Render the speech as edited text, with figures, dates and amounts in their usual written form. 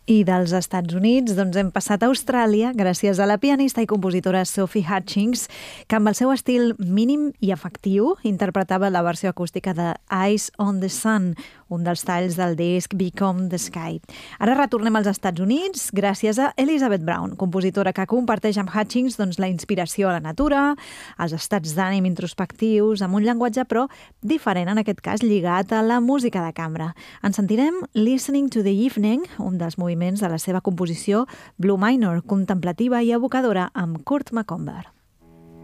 I dels Estats Units hem passat a Austràlia gràcies a la pianista i compositora Sophie Hutchings, que amb el seu estil mínim i efectiu interpretava la versió acústica de Eyes on the Sun, un dels talls del disc Become the Sky. Ara retornem als Estats Units gràcies a Elizabeth Brown, compositora que comparteix amb Hutchings la inspiració a la natura, els estats d'ànim introspectius, amb un llenguatge però diferent, en aquest cas lligat a la música de cambra. Ens sentirem Listening to the Evening, un dels moviments de la seva composició Blue Minor, contemplativa i evocadora amb Kurt Macomber.